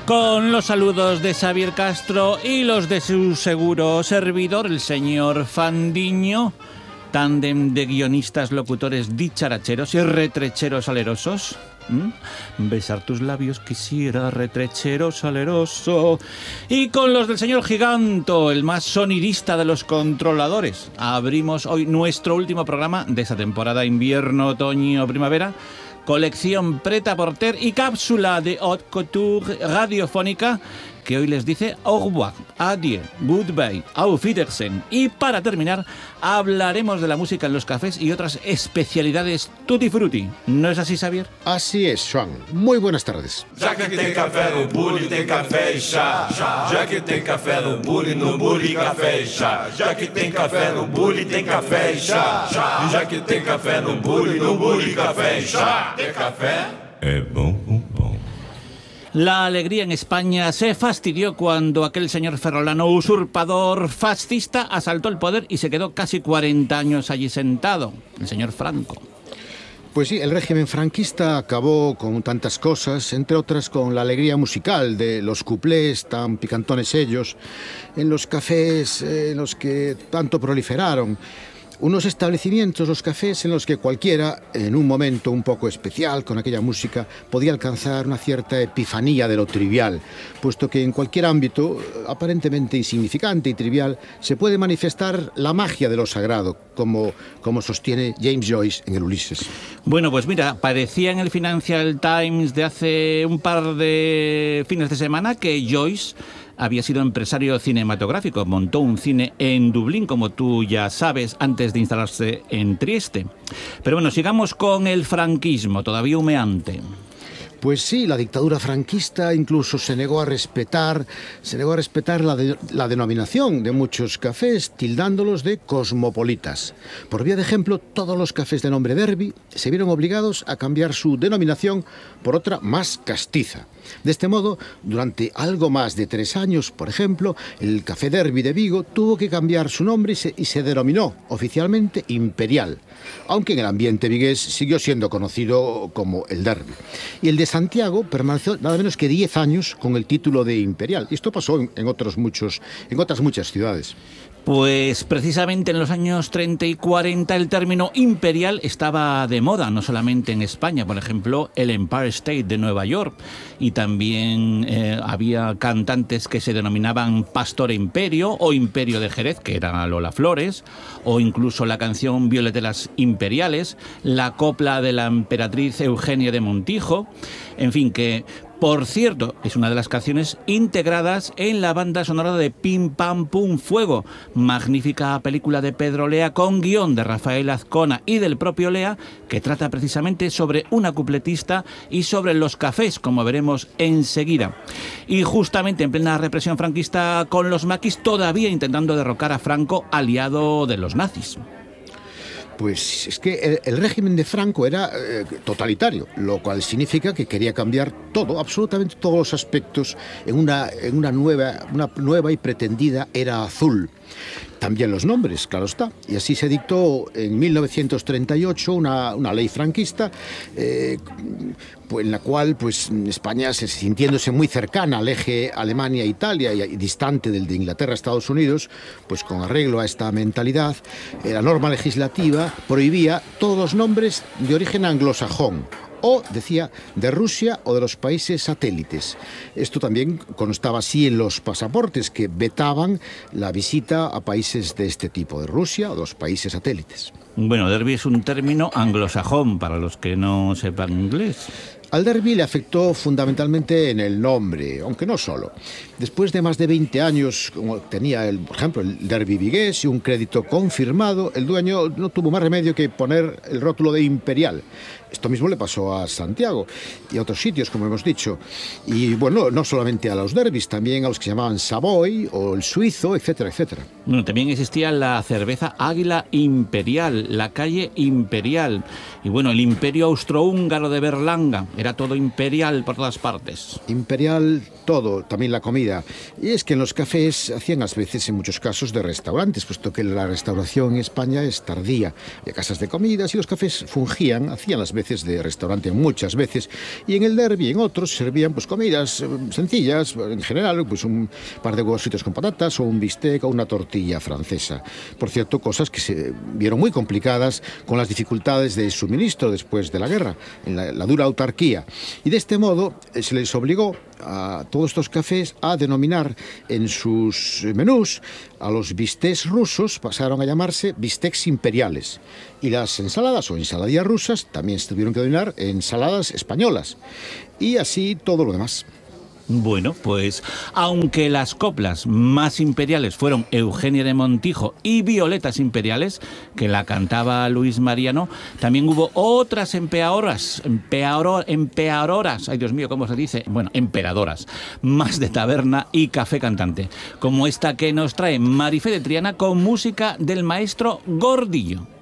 Con los saludos de Xavier Castro y los de su seguro servidor, el señor Fandiño, tándem de guionistas, locutores, dicharacheros y retrecheros salerosos. Besar tus labios quisiera, retrechero saleroso. Y con los del señor Giganto, el más sonidista de los controladores. Abrimos hoy nuestro último programa de esta temporada invierno, otoño, primavera. Colección Pret-a-Porter y cápsula de haute couture radiofónica que hoy les dice au revoir, adieu, goodbye, auf Wiedersehen. Y para terminar, hablaremos de la música en los cafés y otras especialidades tutti frutti. ¿No es así, Xavier? Así es, Joan. Muy buenas tardes. Já que tem café no bule, tem café e chá. Já que tem café no bule e café e chá. Já que tem café no bule, tem café e chá. E já que tem café no bule e café e chá. Ter café é bom, bom, bom. La alegría en España se fastidió cuando aquel señor ferrolano usurpador fascista asaltó el poder y se quedó casi 40 años allí sentado, el señor Franco. Pues sí, el régimen franquista acabó con tantas cosas, entre otras con la alegría musical de los cuplés tan picantones ellos, en los cafés en los que tanto proliferaron. Unos establecimientos, los cafés, en los que cualquiera, en un momento un poco especial, con aquella música, podía alcanzar una cierta epifanía de lo trivial, puesto que en cualquier ámbito, aparentemente insignificante y trivial, se puede manifestar la magia de lo sagrado, como sostiene James Joyce en el Ulises. Bueno, pues mira, parecía en el Financial Times de hace un par de fines de semana que Joyce había sido empresario cinematográfico, montó un cine en Dublín, como tú ya sabes, antes de instalarse en Trieste. Pero bueno, sigamos con el franquismo, todavía humeante. Pues sí, la dictadura franquista incluso se negó a respetar la denominación de muchos cafés, tildándolos de cosmopolitas. Por vía de ejemplo, todos los cafés de nombre Derby se vieron obligados a cambiar su denominación por otra más castiza. De este modo, durante algo más de 3 años, por ejemplo, el Café Derby de Vigo tuvo que cambiar su nombre y se denominó oficialmente Imperial, aunque en el ambiente vigués siguió siendo conocido como el Derby. Y el de Santiago permaneció nada menos que 10 años con el título de Imperial. Y esto pasó en otras muchas ciudades. Pues precisamente en los años 30 y 40 el término imperial estaba de moda, no solamente en España, por ejemplo, el Empire State de Nueva York, y también había cantantes que se denominaban Pastor Imperio o Imperio de Jerez, que era Lola Flores, o incluso la canción Violetelas Imperiales, la copla de la emperatriz Eugenia de Montijo, en fin, que por cierto, es una de las canciones integradas en la banda sonora de Pim Pam Pum Fuego, magnífica película de Pedro Lea con guión de Rafael Azcona y del propio Lea, que trata precisamente sobre una cupletista y sobre los cafés, como veremos enseguida. Y justamente en plena represión franquista con los maquis, todavía intentando derrocar a Franco, aliado de los nazis. Pues es que el régimen de Franco era totalitario, lo cual significa que quería cambiar todo, absolutamente todos los aspectos en una nueva y pretendida era azul. También los nombres, claro está. Y así se dictó en 1938 una ley franquista en la cual España, sintiéndose muy cercana al eje Alemania-Italia y distante del de Inglaterra-Estados Unidos, pues con arreglo a esta mentalidad, la norma legislativa prohibía todos los nombres de origen anglosajón, o, decía, de Rusia o de los países satélites. Esto también constaba así en los pasaportes, que vetaban la visita a países de este tipo, de Rusia o de los países satélites. Bueno, Derby es un término anglosajón para los que no sepan inglés. Al Derby le afectó fundamentalmente en el nombre, aunque no solo. Después de más de 20 años, como tenía, por ejemplo, el Derby vigués y un crédito confirmado, el dueño no tuvo más remedio que poner el rótulo de Imperial. Esto mismo le pasó a Santiago y a otros sitios, como hemos dicho. Y bueno, no solamente a los derbis, también a los que se llamaban Savoy o el Suizo, etcétera, etcétera. Bueno, también existía la cerveza Águila Imperial, la calle Imperial. Y bueno, el Imperio Austrohúngaro de Berlanga, Era todo imperial por todas partes. Imperial todo, también la comida. Y es que en los cafés hacían a veces, en muchos casos, de restaurantes, puesto que la restauración en España es tardía. Había casas de comidas y los cafés fungían, hacían las veces de restaurante muchas veces. Y en el Derby, en otros, servían pues comidas sencillas, en general, pues un par de huevos fritos con patatas o un bistec o una tortilla francesa. Por cierto, cosas que se vieron muy complicadas con las dificultades de suministro después de la guerra, en la dura autarquía. Y de este modo se les obligó a todos estos cafés a denominar en sus menús a los bistecs rusos, pasaron a llamarse bistecs imperiales. Y las ensaladas o ensaladillas rusas también se tuvieron que denominar ensaladas españolas. Y así todo lo demás. Bueno, pues aunque las coplas más imperiales fueron Eugenia de Montijo y Violetas Imperiales, que la cantaba Luis Mariano, también hubo otras empeadoras, ay Dios mío, ¿cómo se dice? Bueno, emperadoras, más de taberna y café cantante, como esta que nos trae Marifé de Triana con música del maestro Gordillo.